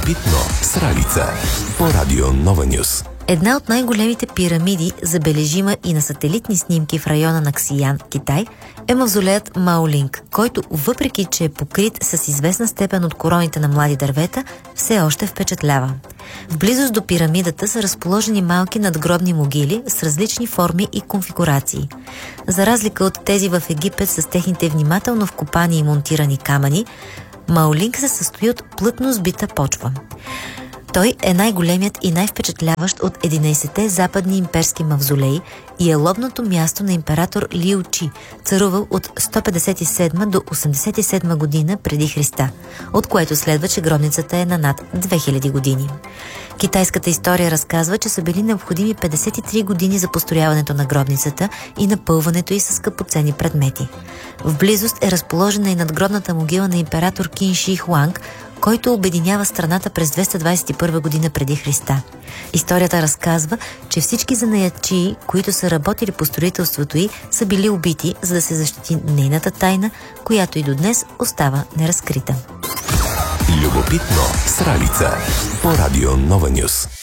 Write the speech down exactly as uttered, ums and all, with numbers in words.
Любопитно с Ралица по Радио Нова Нюс. Една от най-големите пирамиди, забележима и на сателитни снимки в района на Ксиян, Китай, е мавзолеят Маолинг, който, въпреки че е покрит с известна степен от короните на млади дървета, все още впечатлява. В близост до пирамидата са разположени малки надгробни могили с различни форми и конфигурации. За разлика от тези в Египет с техните внимателно вкопани и монтирани камъни, Маолинг се състои от плътно сбита почва. Той е най-големият и най-впечатляващ от единайсетте западни имперски мавзолеи и е лобното място на император Лиу Чи, царувал от сто петдесет и седма до осемдесет и седма година преди Христа, от което следва, че гробницата е на над две хиляди години. Китайската история разказва, че са били необходими петдесет и три години за построяването на гробницата и напълването й с скъпоценни предмети. В близост е разположена и надгробната могила на император Кин Ши Хуанг, който обединява страната през двеста двадесет и първа година преди Христа. Историята разказва, че всички занаятчии, които са работили по строителството й, са били убити, за да се защити нейната тайна, която и до днес остава неразкрита. Любопитно с Ралица по Радио Нова Нюс.